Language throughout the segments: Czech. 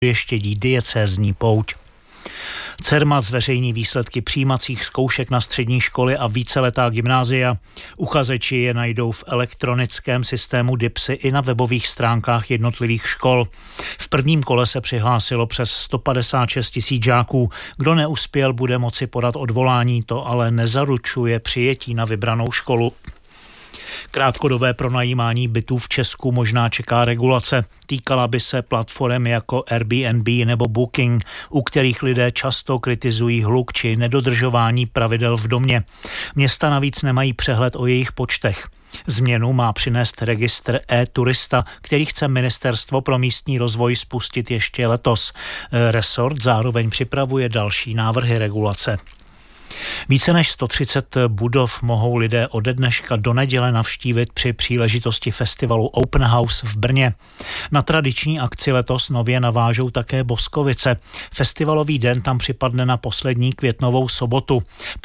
štědí diecézní pouť. Cermat zveřejní výsledky přijímacích zkoušek na střední školy a víceletá gymnázia. Uchazeči je najdou v elektronickém systému DIPSy i na webových stránkách jednotlivých škol. V prvním kole se přihlásilo přes 156 000 žáků. Kdo neuspěl, bude moci podat odvolání, to ale nezaručuje přijetí na vybranou školu. Krátkodobé pronajímání bytů v Česku možná čeká regulace. Týkala by se platform jako Airbnb nebo Booking, u kterých lidé často kritizují hluk či nedodržování pravidel v domě. Města navíc nemají přehled o jejich počtech. Změnu má přinést registr e-turista, který chce Ministerstvo pro místní rozvoj spustit ještě letos. Resort zároveň připravuje další návrhy regulace. Více než 130 budov mohou lidé ode dneška do neděle navštívit při příležitosti festivalu Open House v Brně. Na tradiční akci letos nově navážou také Boskovice. Festivalový den tam připadne na poslední květnovou sobotu.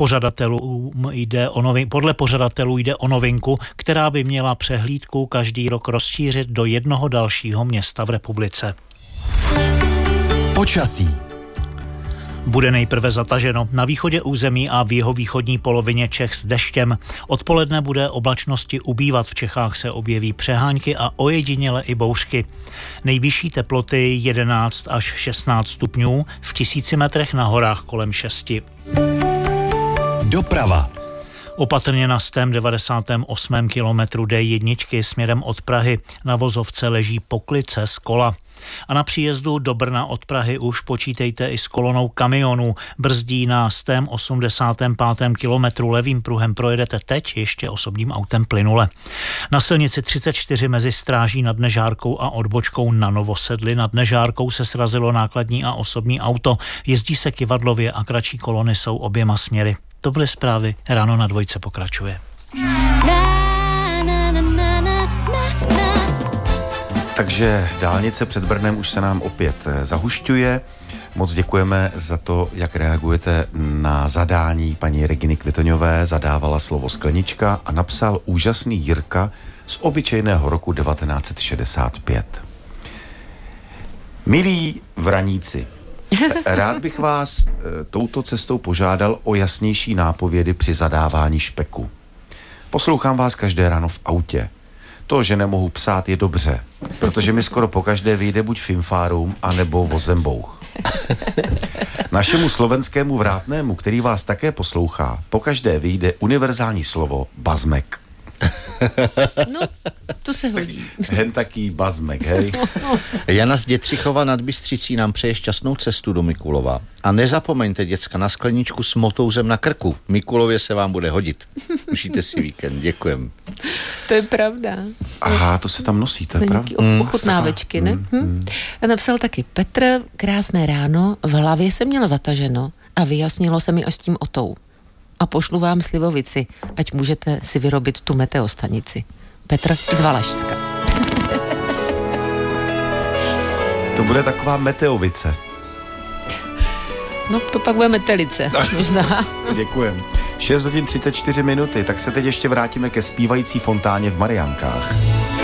Podle pořadatelů jde o novinku, která by měla přehlídku každý rok rozšířit do jednoho dalšího města v republice. Počasí. Bude nejprve zataženo na východě území a v jihovýchodní polovině Čech s deštěm. Odpoledne bude oblačnosti ubývat, v Čechách se objeví přehánky a ojediněle i bouřky. Nejvyšší teploty 11 až 16 stupňů, v 1000 metrech na horách kolem 6. Doprava. Opatrně na 198. kilometru D1 směrem od Prahy na vozovce leží poklice z kola. A na příjezdu do Brna od Prahy už počítejte i s kolonou kamionů. Brzdí na 185. kilometru, levým pruhem projedete teď ještě osobním autem plynule. Na silnici 34 mezi Stráží nad Nežárkou a odbočkou na Novosedli nad Nežárkou se srazilo nákladní a osobní auto. Jezdí se kyvadlově a kratší kolony jsou oběma směry. To byly zprávy, ráno na Dvojce pokračuje. Takže dálnice před Brnem už se nám opět zahušťuje. Moc děkujeme za to, jak reagujete na zadání paní Reginy Kvitoňové. Zadávala slovo Sklenička a napsal úžasný Jirka z obyčejného roku 1965. Milí vraníci, rád bych vás touto cestou požádal o jasnější nápovědy při zadávání špeku. Poslouchám vás každé ráno v autě. To, že nemohu psát, je dobře, protože mi skoro pokaždé vyjde buď Finfárum, anebo Vozembouch. Našemu slovenskému vrátnému, který vás také poslouchá, pokaždé vyjde univerzální slovo bazmek. No, to se hodí. Hen taký bazmek, hej. Jana z Dětřichova nad Bystřicí nám přeje šťastnou cestu do Mikulova. A nezapomeňte, děcka, na skleničku s motouzem na krku. Mikulově se vám bude hodit. Užijte si víkend, děkujem. To je pravda. Aha, to se tam nosí, to je pravda. Ochutnávečky, ne? A napsal taky Petr, krásné ráno, v hlavě jsem měla zataženo a vyjasnilo se mi až s tím Otou. A pošlu vám slivovici, ať můžete si vyrobit tu meteostanici. Petr z Valašska. To bude taková meteovice. No, to pak bude metelice, možná. Děkujem. 6 hodin 34 minuty, tak se teď ještě vrátíme ke zpívající fontáně v Mariánkách.